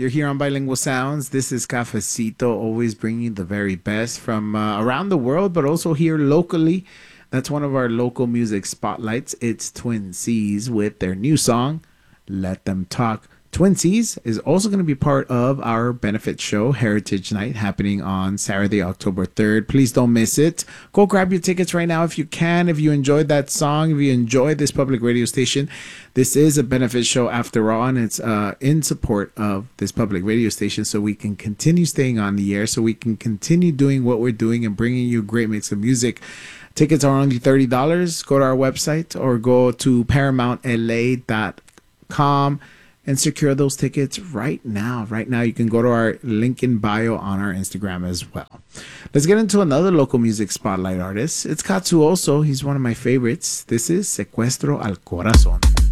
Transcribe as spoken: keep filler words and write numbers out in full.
You're here on Bilingual Sounds. This is Cafecito, always bringing you the very best from uh, around the world, but also here locally. That's one of our local music spotlights. It's Twin C's with their new song, Let Them Talk. Twin C's is also going to be part of our benefit show, Heritage Night, happening on Saturday, October third. Please don't miss it. Go grab your tickets right now if you can. If you enjoyed that song, if you enjoyed this public radio station, this is a benefit show after all, and it's uh, in support of this public radio station so we can continue staying on the air, so we can continue doing what we're doing and bringing you a great mix of music. Tickets are only thirty dollars. Go to our website or go to paramount l a dot com and secure those tickets right now. Right now, you can go to our link in bio on our Instagram as well. Let's get into another local music spotlight artist. It's Katsuoso. He's one of my favorites. This is Secuestro al Corazón.